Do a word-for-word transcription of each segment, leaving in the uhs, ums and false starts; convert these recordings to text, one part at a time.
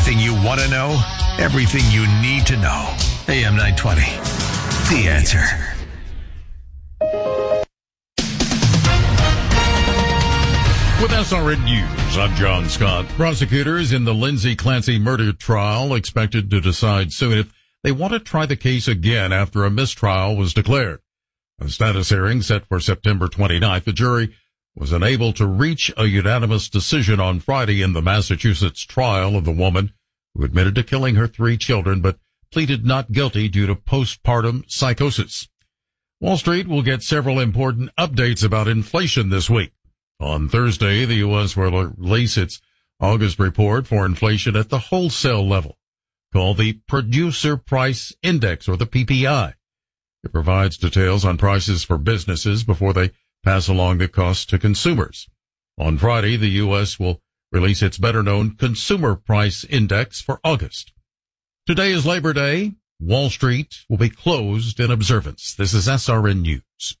Everything you want to know, everything you need to know. A M nine twenty. The Answer. With S R N News, I'm John Scott. Prosecutors in the Lindsay Clancy murder trial expected to decide soon if they want to try the case again after a mistrial was declared. A status hearing set for September twenty-ninth. The jury was unable to reach a unanimous decision on Friday in the Massachusetts trial of the woman who admitted to killing her three children but pleaded not guilty due to postpartum psychosis. Wall Street will get several important updates about inflation this week. On Thursday, the U S will release its August report for inflation at the wholesale level, called the Producer Price Index, or the P P I. It provides details on prices for businesses before they pass along the cost to consumers. On Friday, the U S will release its better-known Consumer Price Index for August. Today is Labor Day. Wall Street will be closed in observance. This is S R N News.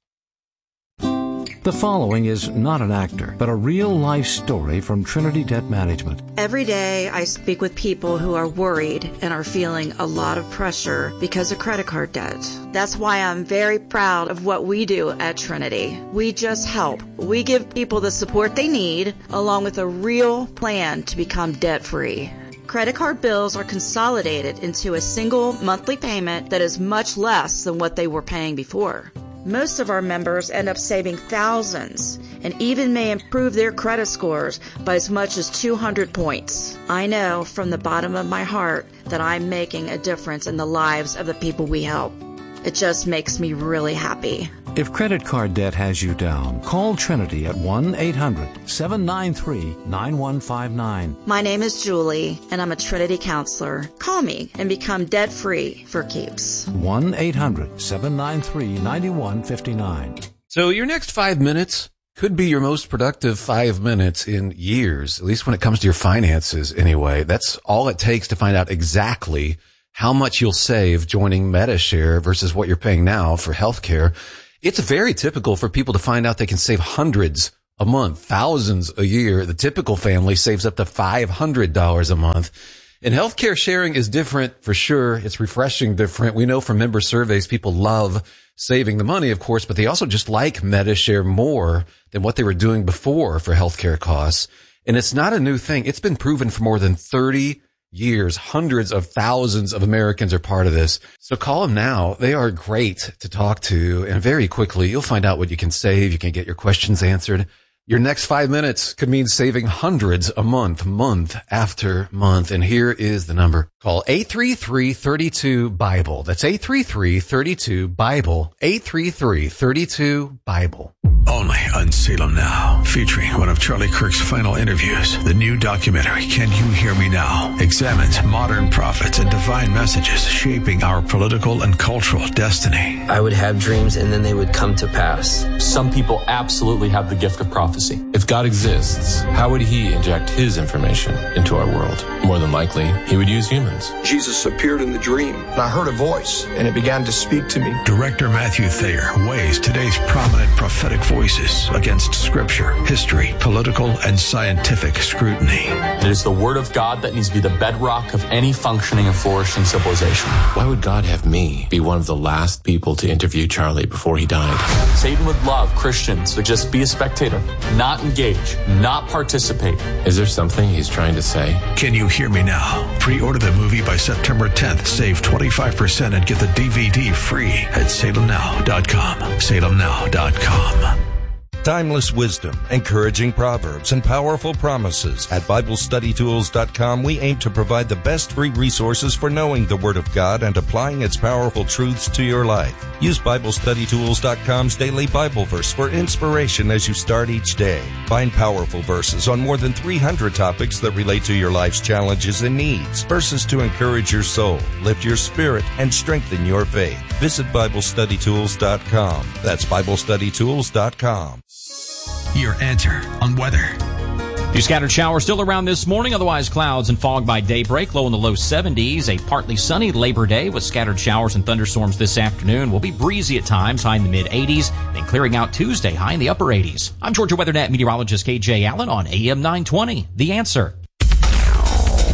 The following is not an actor, but a real-life story from Trinity Debt Management. Every day I speak with people who are worried and are feeling a lot of pressure because of credit card debt. That's why I'm very proud of what we do at Trinity. We just help. We give people the support they need, along with a real plan to become debt-free. Credit card bills are consolidated into a single monthly payment that is much less than what they were paying before. Most of our members end up saving thousands and even may improve their credit scores by as much as two hundred points. I know from the bottom of my heart that I'm making a difference in the lives of the people we help. It just makes me really happy. If credit card debt has you down, call Trinity at one eight hundred seven nine three nine one five nine. My name is Julie, and I'm a Trinity counselor. Call me and become debt-free for keeps. one eight hundred seven nine three nine one five nine. So your next five minutes could be your most productive five minutes in years, at least when it comes to your finances anyway. That's all it takes to find out exactly how much you'll save joining Medi-Share versus what you're paying now for healthcare. It's very typical for people to find out they can save hundreds a month, thousands a year. The typical family saves up to five hundred dollars a month. And healthcare sharing is different for sure. It's refreshing different. We know from member surveys, people love saving the money, of course, but they also just like Medi-Share more than what they were doing before for healthcare costs. And it's not a new thing. It's been proven for more than thirty years. Hundreds of thousands of Americans are part of this. So call them now. They are great to talk to. And very quickly, you'll find out what you can save. You can get your questions answered. Your next five minutes could mean saving hundreds a month, month after month. And here is the number. Call eight three three, three two, BIBLE. That's eight three three, three two, BIBLE. eight three three, three two, BIBLE. Only on Salem Now, featuring one of Charlie Kirk's final interviews. The new documentary, Can You Hear Me Now?, examines modern prophets and divine messages shaping our political and cultural destiny. I would have dreams and then they would come to pass. Some people absolutely have the gift of prophecy. If God exists, how would he inject his information into our world? More than likely, he would use humans. Jesus appeared in the dream, and I heard a voice, and it began to speak to me. Director Matthew Thayer weighs today's prominent prophetic voices against scripture, history, political, and scientific scrutiny. It is the word of God that needs to be the bedrock of any functioning and flourishing civilization. Why would God have me be one of the last people to interview Charlie before he died? Satan would love Christians to just be a spectator, not engage, not participate. Is there something he's trying to say? Can You Hear Me Now? Pre-order the movie by September tenth. Save twenty-five percent and get the D V D free at salem now dot com. salem now dot com. Timeless wisdom, encouraging proverbs, and powerful promises. At Bible Study Tools dot com, we aim to provide the best free resources for knowing the Word of God and applying its powerful truths to your life. Use Bible Study Tools dot com's daily Bible verse for inspiration as you start each day. Find powerful verses on more than three hundred topics that relate to your life's challenges and needs. Verses to encourage your soul, lift your spirit, and strengthen your faith. Visit Bible Study Tools dot com. That's Bible Study Tools dot com. Your answer on weather. Few scattered showers still around this morning, otherwise clouds and fog by daybreak, low in the low seventies. A partly sunny Labor Day with scattered showers and thunderstorms this afternoon. Will be breezy at times, high in the mid eighties, then clearing out Tuesday, high in the upper eighties. I'm Georgia WeatherNet meteorologist K J Allen on A M nine twenty. The Answer.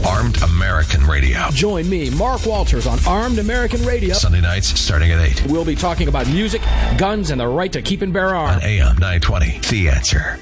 Armed American Radio. Join me, Mark Walters, on Armed American Radio. Sunday nights starting at eight. We'll be talking about music, guns, and the right to keep and bear arms. On A M nine twenty, The Answer.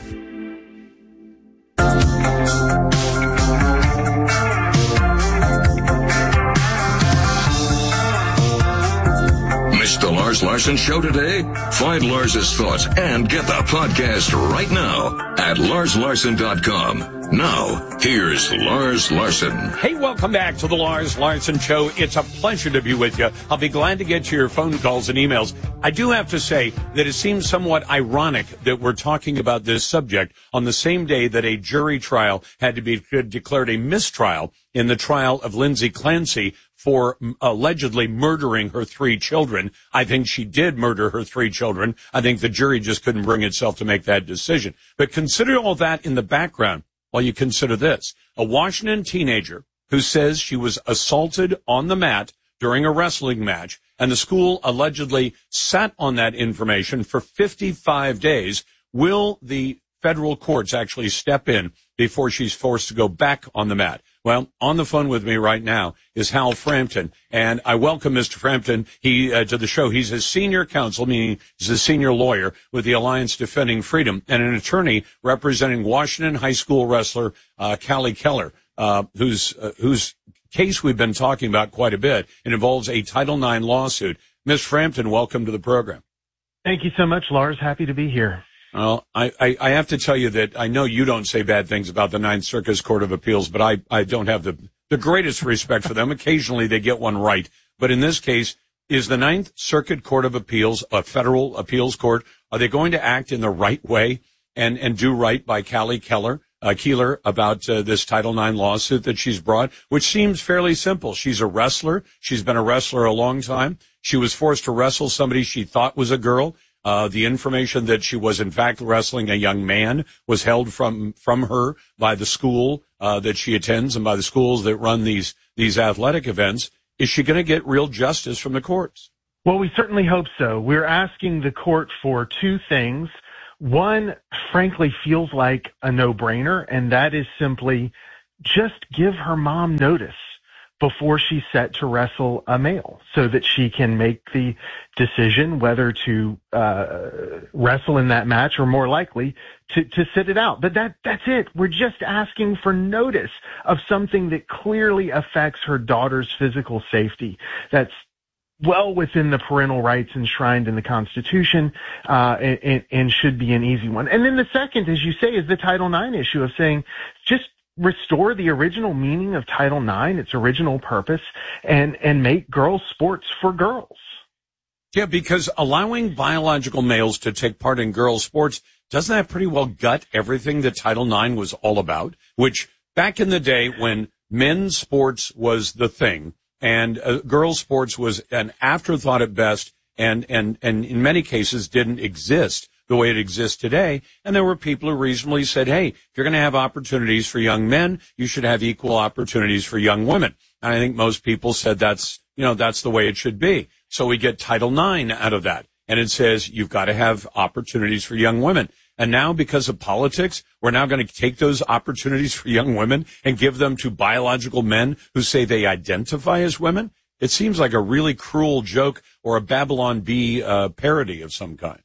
Missed the Lars Larson Show today? Find Lars's thoughts and get the podcast right now at lars larson dot com. Now, here's Lars Larson. Hey, welcome back to the Lars Larson Show. It's a pleasure to be with you. I'll be glad to get to your phone calls and emails. I do have to say that it seems somewhat ironic that we're talking about this subject on the same day that a jury trial had to be declared a mistrial in the trial of Lindsay Clancy for allegedly murdering her three children. I think she did murder her three children. I think the jury just couldn't bring itself to make that decision. But consider all that in the background while you consider this. A Washington teenager who says she was assaulted on the mat during a wrestling match, and the school allegedly sat on that information for fifty-five days. Will the federal courts actually step in before she's forced to go back on the mat? Well, on the phone with me right now is Hal Frampton, and I welcome Mister Frampton he, uh, to the show. He's a senior counsel, meaning he's a senior lawyer with the Alliance Defending Freedom, and an attorney representing Washington high school wrestler uh, Callie Keller, uh, whose uh, whose case we've been talking about quite a bit. It involves a Title nine lawsuit. Miz Frampton, welcome to the program. Thank you so much, Lars. Happy to be here. Well, I, I, I have to tell you that I know you don't say bad things about the Ninth Circuit Court of Appeals, but I, I don't have the, the greatest respect for them. Occasionally they get one right. But in this case, is the Ninth Circuit Court of Appeals a federal appeals court? Are they going to act in the right way and, and do right by Callie Keller, uh, Keeler about uh, this Title nine lawsuit that she's brought, which seems fairly simple. She's a wrestler. She's been a wrestler a long time. She was forced to wrestle somebody she thought was a girl. Uh, the information that she was in fact wrestling a young man was held from, from her by the school, uh, that she attends and by the schools that run these, these athletic events. Is she going to get real justice from the courts? Well, we certainly hope so. We're asking the court for two things. One, frankly, feels like a no-brainer, and that is simply just give her mom notice before she's set to wrestle a male so that she can make the decision whether to uh wrestle in that match or more likely to to sit it out. But that that's it. We're just asking for notice of something that clearly affects her daughter's physical safety. That's well within the parental rights enshrined in the Constitution, uh and, and should be an easy one. And then the second, as you say, is the Title nine issue of saying just restore the original meaning of Title nine, its original purpose, and, and make girls' sports for girls. Yeah, because allowing biological males to take part in girls' sports, doesn't that pretty well gut everything that Title nine was all about? Which, back in the day when men's sports was the thing, and uh, girls' sports was an afterthought at best, and, and, and in many cases didn't exist the way it exists today. And there were people who reasonably said, hey, if you're going to have opportunities for young men, you should have equal opportunities for young women. And I think most people said that's, you know, that's the way it should be. So we get Title nine out of that. And it says you've got to have opportunities for young women. And now because of politics, we're now going to take those opportunities for young women and give them to biological men who say they identify as women. It seems like a really cruel joke or a Babylon Bee uh, parody of some kind.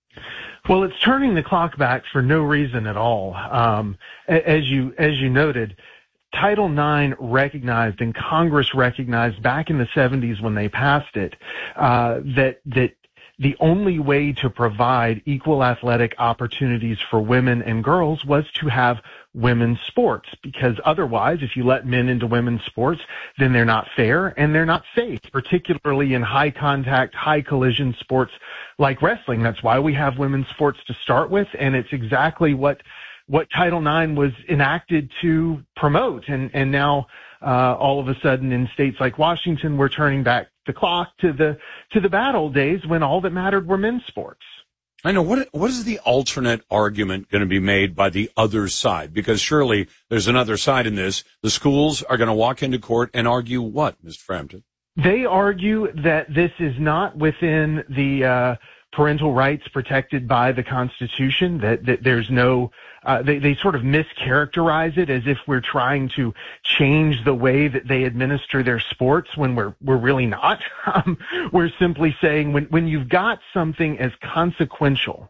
Well, it's turning the clock back for no reason at all. Um, as you, as you noted, Title nine recognized and Congress recognized back in the seventies when they passed it, uh, that, that the only way to provide equal athletic opportunities for women and girls was to have women's sports, because otherwise, if you let men into women's sports, then they're not fair and they're not safe, particularly in high contact, high collision sports like wrestling. That's why we have women's sports to start with, and it's exactly what what Title nine was enacted to promote. And and now uh all of a sudden in states like Washington, we're turning back the clock to the to the bad old days when all that mattered were men's sports. I know. What what is the alternate argument going to be made by the other side? Because surely there's another side in this. The schools are going to walk into court and argue what, Mister Frampton? They argue that this is not within the uh parental rights protected by the Constitution, that, that there's no, uh, they, they sort of mischaracterize it as if we're trying to change the way that they administer their sports when we're, we're really not. Um, we're simply saying when, when you've got something as consequential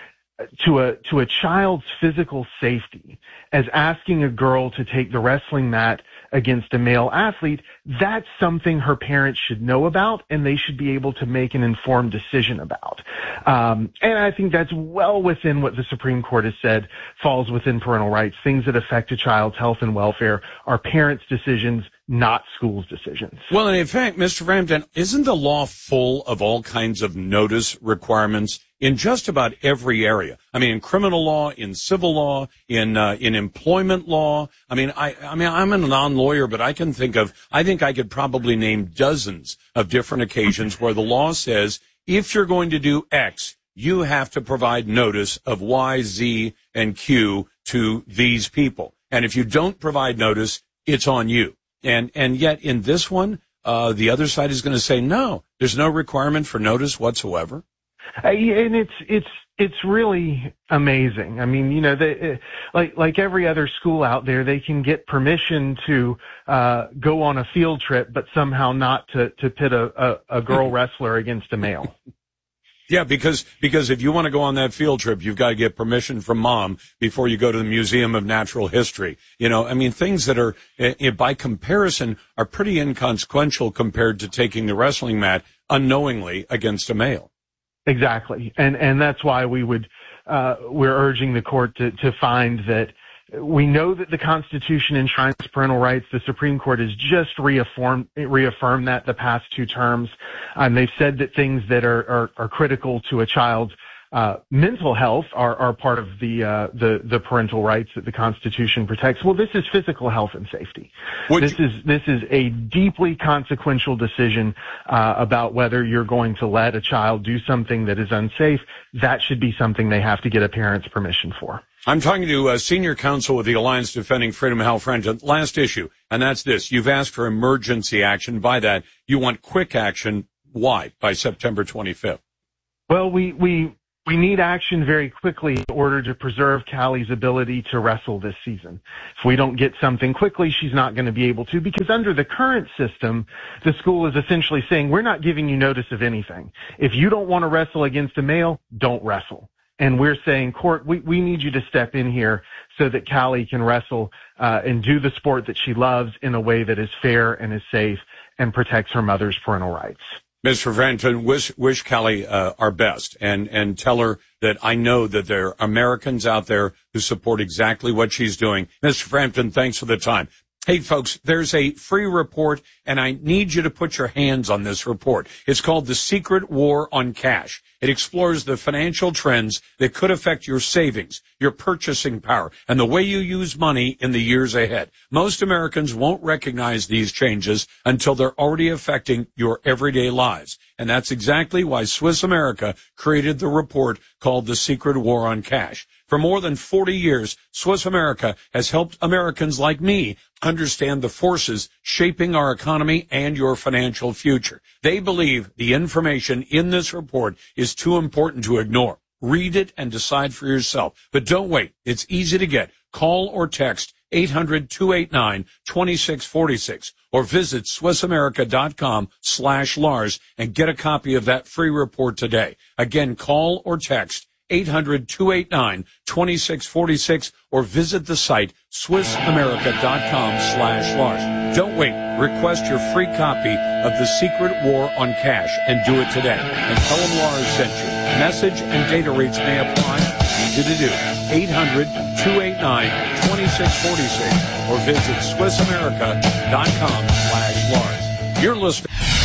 to a, to a child's physical safety as asking a girl to take the wrestling mat against a male athlete, that's something her parents should know about and they should be able to make an informed decision about. Um, and I think that's well within what the Supreme Court has said falls within parental rights. Things that affect a child's health and welfare are parents' decisions, not schools' decisions. Well, and in fact, Mister Frampton, isn't the law full of all kinds of notice requirements in just about every area? I mean, in criminal law, in civil law, in uh, in employment law. I mean, I I mean, I'm a non-lawyer, but I can think of, I think I could probably name dozens of different occasions where the law says if you're going to do X, you have to provide notice of Y, Z, and Q to these people. And if you don't provide notice, it's on you. And and yet in this one, uh, the other side is going to say, no, there's no requirement for notice whatsoever. Uh, and it's it's it's really amazing. I mean, you know, they, like like every other school out there, they can get permission to uh, go on a field trip, but somehow not to to pit a, a, a girl wrestler against a male. Yeah, because because if you want to go on that field trip, you've got to get permission from mom before you go to the Museum of Natural History. You know, I mean, things that are, uh, by comparison, are pretty inconsequential compared to taking the wrestling mat unknowingly against a male. Exactly, and and that's why we would uh, we're urging the court to to find that. We know that the Constitution enshrines parental rights. The Supreme Court has just reaffirmed, reaffirmed that the past two terms. Um, they've said that things that are, are, are critical to a child's uh, mental health are, are part of the, uh, the the parental rights that the Constitution protects. Well, this is physical health and safety. Would this you- is this is a deeply consequential decision uh, about whether you're going to let a child do something that is unsafe. That should be something they have to get a parent's permission for. I'm talking to a senior counsel with the Alliance Defending Freedom of Hal Frampton. Last issue, and that's this. You've asked for emergency action. By that, you want quick action. Why? By September twenty-fifth. Well, we, we, we need action very quickly in order to preserve Callie's ability to wrestle this season. If we don't get something quickly, she's not going to be able to, because under the current system, the school is essentially saying, we're not giving you notice of anything. If you don't want to wrestle against a male, don't wrestle. And we're saying, court, we, we need you to step in here so that Callie can wrestle uh, and do the sport that she loves in a way that is fair and is safe and protects her mother's parental rights. Mister Frampton, wish, wish Callie uh, our best and, and tell her that I know that there are Americans out there who support exactly what she's doing. Mister Frampton, thanks for the time. Hey, folks, there's a free report, and I need you to put your hands on this report. It's called The Secret War on Cash. It explores the financial trends that could affect your savings, your purchasing power, and the way you use money in the years ahead. Most Americans won't recognize these changes until they're already affecting your everyday lives. And that's exactly why Swiss America created the report called The Secret War on Cash. For more than forty years, Swiss America has helped Americans like me understand the forces shaping our economy and your financial future. They believe the information in this report is too important to ignore. Read it and decide for yourself. But don't wait. It's easy to get. Call or text eight hundred, two eight nine, two six four six or visit SwissAmerica.com slash Lars and get a copy of that free report today. Again, call or text eight hundred, two eight nine, two six four six or visit the site SwissAmerica.com slash Lars. Don't wait. Request your free copy of The Secret War on Cash and do it today. And tell them Lars sent you. Message and data rates may apply. Easy to do. eight hundred, two eight nine, two six four six or visit SwissAmerica.com slash Lars. You're listening.